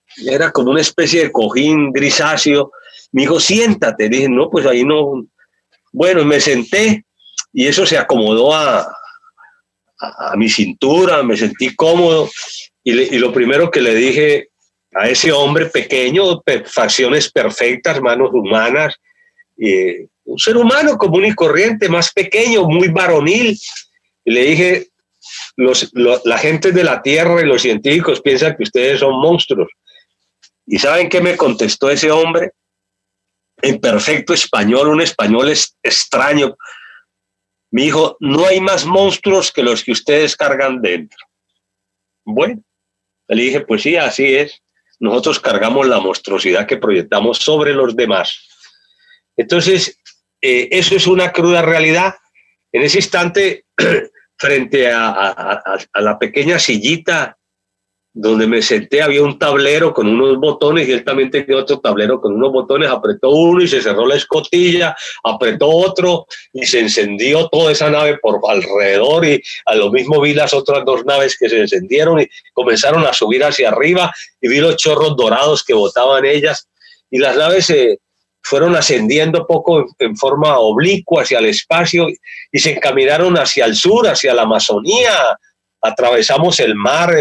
era como una especie de cojín grisáceo. Me dijo, siéntate. Le dije, no, pues ahí no. Bueno, me senté y eso se acomodó a mi cintura, me sentí cómodo y lo primero que le dije a ese hombre pequeño, facciones perfectas, manos humanas, un ser humano común y corriente, más pequeño, muy varonil, y le dije, la gente de la Tierra y los científicos piensan que ustedes son monstruos. ¿Y saben qué me contestó ese hombre? En perfecto español, un español extraño. Me dijo, no hay más monstruos que los que ustedes cargan dentro. Bueno, le dije, pues sí, así es. Nosotros cargamos la monstruosidad que proyectamos sobre los demás. Entonces, eso es una cruda realidad. En ese instante, frente a la pequeña sillita donde me senté, había un tablero con unos botones y él también tenía otro tablero con unos botones, apretó uno y se cerró la escotilla, apretó otro y se encendió toda esa nave por alrededor y a lo mismo vi las otras dos naves que se encendieron y comenzaron a subir hacia arriba y vi los chorros dorados que botaban ellas y las naves se fueron ascendiendo poco en forma oblicua hacia el espacio y se encaminaron hacia el sur, hacia la Amazonía, atravesamos el mar,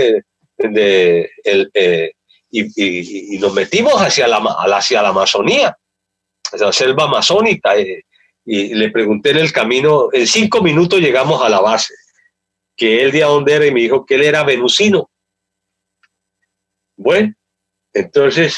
y nos metimos hacia la Amazonía, hacia la selva amazónica, y le pregunté en el camino, en 5 minutos llegamos a la base, que él de dónde era y me dijo que él era venusino. Bueno, entonces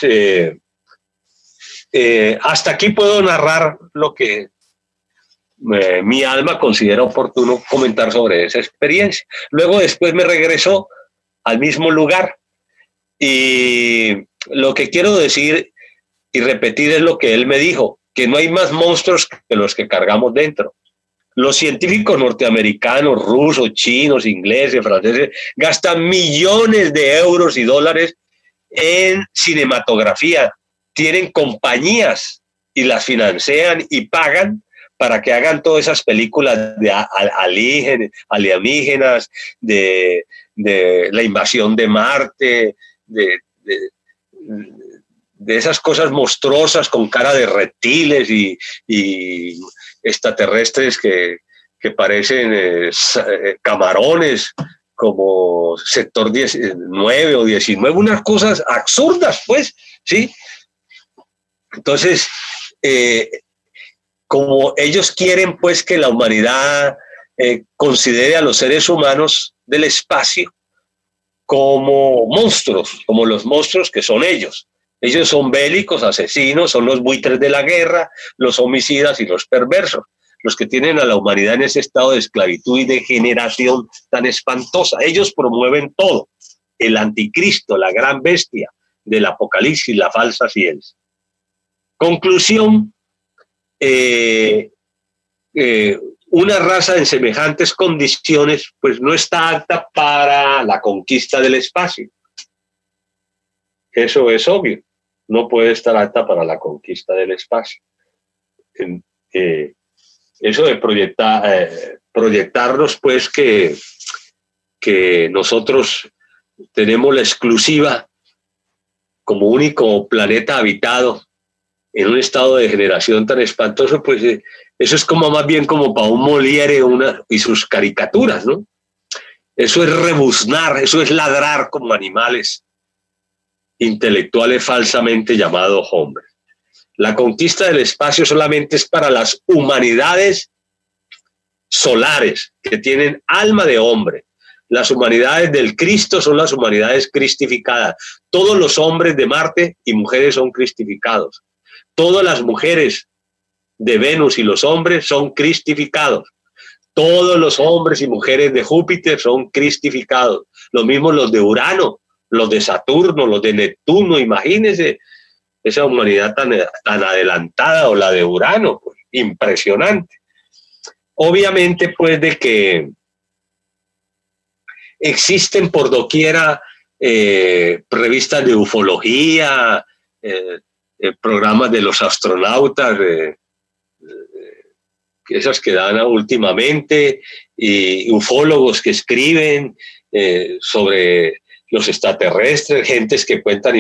hasta aquí puedo narrar lo que mi alma considera oportuno comentar sobre esa experiencia. Luego después me regresó al mismo lugar y lo que quiero decir y repetir es lo que él me dijo, que no hay más monstruos que los que cargamos dentro. Los científicos norteamericanos, rusos, chinos, ingleses, franceses gastan millones de euros y dólares en cinematografía, tienen compañías y las financian y pagan para que hagan todas esas películas de alienígenas, de la invasión de Marte, de esas cosas monstruosas con cara de reptiles y extraterrestres que parecen camarones, como sector 9 o 19, unas cosas absurdas, pues, ¿sí? Entonces, como ellos quieren, pues, que la humanidad considere a los seres humanos del espacio como monstruos, como los monstruos que son ellos. Ellos son bélicos, asesinos, son los buitres de la guerra, los homicidas y los perversos, los que tienen a la humanidad en ese estado de esclavitud y degeneración tan espantosa. Ellos promueven todo, el anticristo, la gran bestia del apocalipsis, la falsa ciencia. Conclusión, una raza en semejantes condiciones pues no está apta para la conquista del espacio. Eso es obvio, no puede estar apta para la conquista del espacio. Eso de proyectarnos pues que nosotros tenemos la exclusiva como único planeta habitado en un estado de degeneración tan espantoso, pues eso es como más bien como para un Molière y sus caricaturas, ¿no? Eso es rebuznar, eso es ladrar como animales intelectuales falsamente llamados hombres. La conquista del espacio solamente es para las humanidades solares que tienen alma de hombre. Las humanidades del Cristo son las humanidades cristificadas. Todos los hombres de Marte y mujeres son cristificados. Todas las mujeres de Venus y los hombres son cristificados. Todos los hombres y mujeres de Júpiter son cristificados. Lo mismo los de Urano, los de Saturno, los de Neptuno. Imagínense esa humanidad tan adelantada, o la de Urano, pues, impresionante. Obviamente, pues, de que existen por doquiera revistas de ufología, programas de los astronautas, esas que dan últimamente, y ufólogos que escriben sobre los extraterrestres, gentes que cuentan